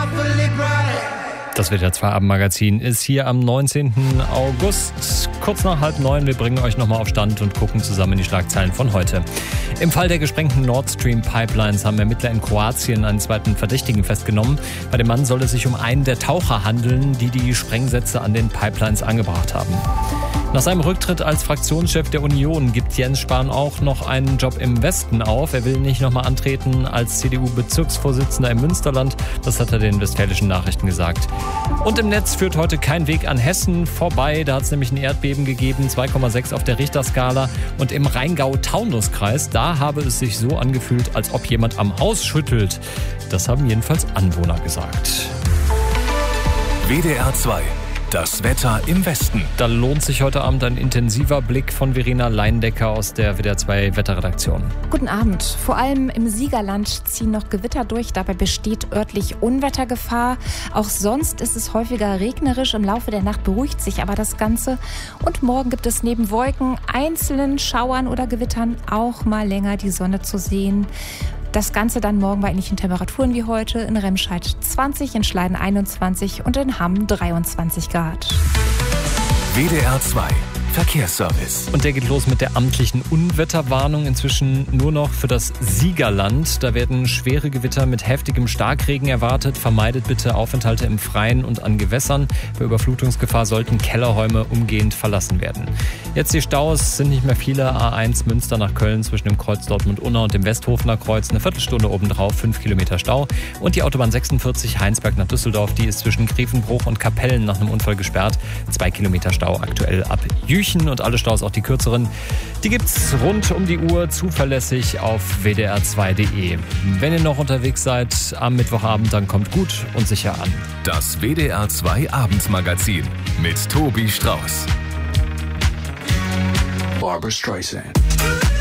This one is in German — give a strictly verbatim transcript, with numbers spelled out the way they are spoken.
Das W D R zwei Abendmagazin ist hier am neunzehnten August, kurz nach halb neun. Wir bringen euch nochmal auf Stand und gucken zusammen in die Schlagzeilen von heute. Im Fall der gesprengten Nord Stream Pipelines haben Ermittler in Kroatien einen zweiten Verdächtigen festgenommen. Bei dem Mann soll es sich um einen der Taucher handeln, die die Sprengsätze an den Pipelines angebracht haben. Nach seinem Rücktritt als Fraktionschef der Union gibt Jens Spahn auch noch einen Job im Westen auf. Er will nicht nochmal antreten als C D U-Bezirksvorsitzender im Münsterland. Das hat er den Westfälischen Nachrichten gesagt. Und im Netz führt heute kein Weg an Hessen vorbei. Da hat es nämlich ein Erdbeben gegeben, zwei Komma sechs auf der Richterskala. Und im Rheingau-Taunus-Kreis, da habe es sich so angefühlt, als ob jemand am Haus schüttelt. Das haben jedenfalls Anwohner gesagt. W D R zwei. Das Wetter im Westen. Da lohnt sich heute Abend ein intensiver Blick von Verena Leindecker aus der W D R zwei Wetterredaktion. Guten Abend. Vor allem im Siegerland ziehen noch Gewitter durch. Dabei besteht örtlich Unwettergefahr. Auch sonst ist es häufiger regnerisch. Im Laufe der Nacht beruhigt sich aber das Ganze. Und morgen gibt es neben Wolken, einzelnen Schauern oder Gewittern auch mal länger die Sonne zu sehen. Das Ganze dann morgen bei ähnlichen Temperaturen wie heute. In Remscheid zwanzig, in Schleiden einundzwanzig und in Hamm dreiundzwanzig Grad. W D R zwei Verkehrsservice. Und der geht los mit der amtlichen Unwetterwarnung, inzwischen nur noch für das Siegerland. Da werden schwere Gewitter mit heftigem Starkregen erwartet. Vermeidet bitte Aufenthalte im Freien und an Gewässern. Bei Überflutungsgefahr sollten Kellerräume umgehend verlassen werden. Jetzt die Staus, sind nicht mehr viele. A eins Münster nach Köln zwischen dem Kreuz Dortmund-Unna und dem Westhofener Kreuz. Eine Viertelstunde obendrauf, fünf Kilometer Stau. Und die Autobahn sechsundvierzig Heinsberg nach Düsseldorf, die ist zwischen Grevenbruch und Kapellen nach einem Unfall gesperrt. Zwei Kilometer Stau aktuell ab Jüchen. Und alle Staus, auch die kürzeren, die gibt's rund um die Uhr zuverlässig auf w d r zwei punkt d e. Wenn ihr noch unterwegs seid am Mittwochabend, dann kommt gut und sicher an. Das W D R zwei Abendmagazin mit Tobi Strauß. Barbra Streisand.